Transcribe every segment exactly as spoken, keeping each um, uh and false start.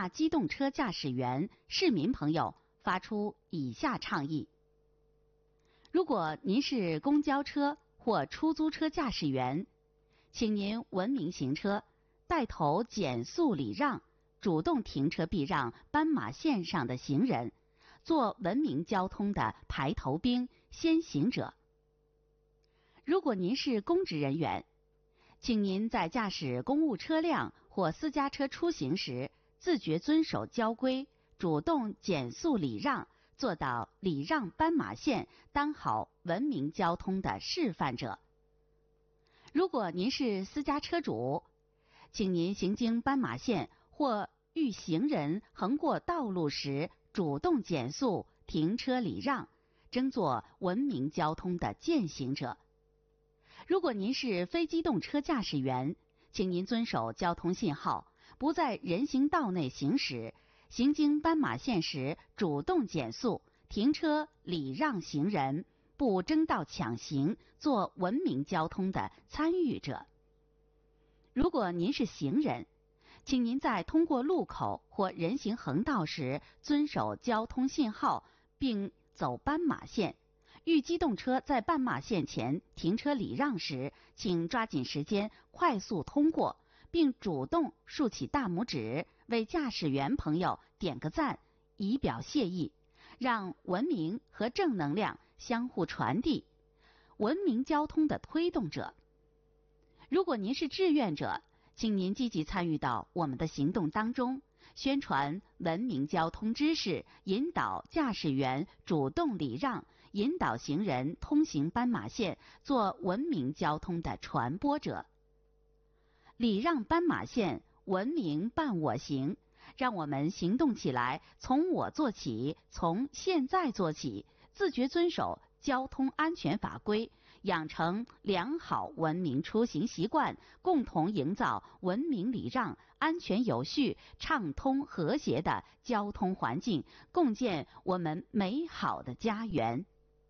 大机动车驾驶员、市民朋友发出以下倡议：如果您是公交车或出租车驾驶员，请您文明行车，带头减速礼让，主动停车避让斑马线上的行人，做文明交通的排头兵、先行者。如果您是公职人员，请您在驾驶公务车辆或私家车出行时，自觉遵守交规，主动减速礼让，做到礼让斑马线，当好文明交通的示范者。如果您是私家车主，请您行经斑马线或遇行人横过道路时，主动减速、停车礼让，争做文明交通的践行者。如果您是非机动车驾驶员，请您遵守交通信号，不在人行道内行驶，行经斑马线时主动减速、停车礼让行人，不争道抢行，做文明交通的参与者。如果您是行人，请您在通过路口或人行横道时遵守交通信号，并走斑马线。遇机动车在斑马线前停车礼让时，请抓紧时间快速通过，并主动竖起大拇指，为驾驶员朋友点个赞，以表谢意，让文明和正能量相互传递，文明交通的推动者。如果您是志愿者，请您积极参与到我们的行动当中，宣传文明交通知识，引导驾驶员主动礼让，引导行人通行斑马线，做文明交通的传播者。礼让斑马线，文明伴我行，让我们行动起来，从我做起，从现在做起，自觉遵守交通安全法规，养成良好文明出行习惯，共同营造文明礼让、安全有序、畅通和谐的交通环境，共建我们美好的家园。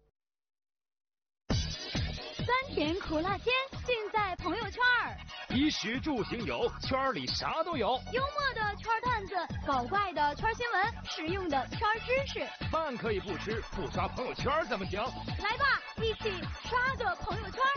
酸甜苦辣鲜，尽在朋友圈儿。 衣食住行有，圈里啥都有。 幽默的圈段子，搞怪的圈新闻，实用的圈知识。 饭可以不吃，不刷朋友圈怎么行？ 来吧，一起刷个朋友圈。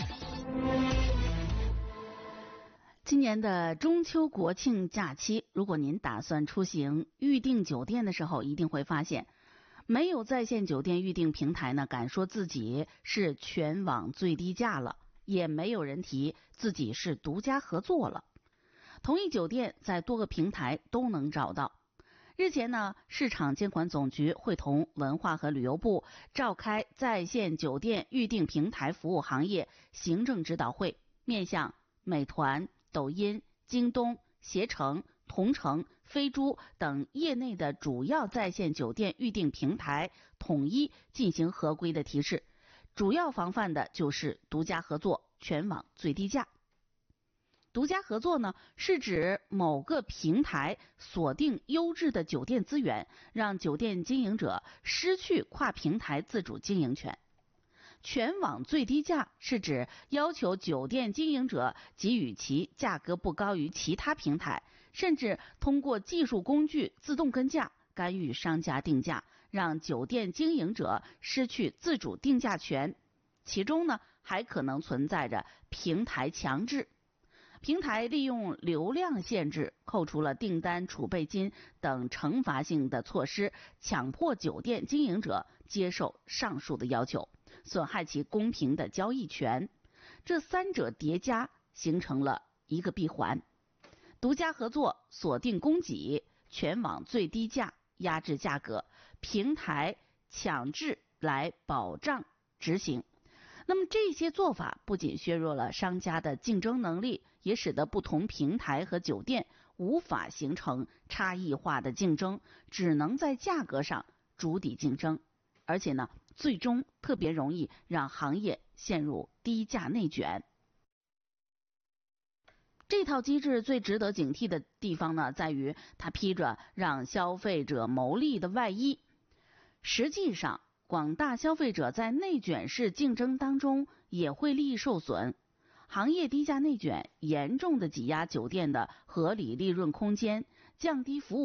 今年的中秋国庆假期，如果您打算出行，预订酒店的时候，一定会发现没有在线酒店预订平台呢敢说自己是全网最低价了，也没有人提自己是独家合作了。同一酒店在多个平台都能找到。日前呢，市场监管总局会同文化和旅游部召开在线酒店预订平台服务行业行政指导会，面向美团、抖音、京东、携程、同程、飞猪等业内的主要在线酒店预订平台统一进行合规的提示，主要防范的就是独家合作、全网最低价。独家合作呢，是指某个平台锁定优质的酒店资源，让酒店经营者失去跨平台自主经营权。全网最低价是指要求酒店经营者给予其价格不高于其他平台，甚至通过技术工具自动跟价，干预商家定价，让酒店经营者失去自主定价权。其中呢，还可能存在着平台强制。平台利用流量限制、扣除了订单储备金等惩罚性的措施，强迫酒店经营者接受上述的要求，损害其公平的交易权。这三者叠加形成了一个闭环：独家合作锁定供给，全网最低价压制价格，平台强制来保障执行。那么这些做法不仅削弱了商家的竞争能力，也使得不同平台和酒店无法形成差异化的竞争，只能在价格上筑底竞争，而且呢，最终特别容易让行业陷入低价内卷。这套机制最值得警惕的地方呢，在于它披着让消费者牟利的外衣，实际上广大消费者在内卷式竞争当中也会利益受损，行业低价内卷严重的挤压酒店的合理利润空间，降低服务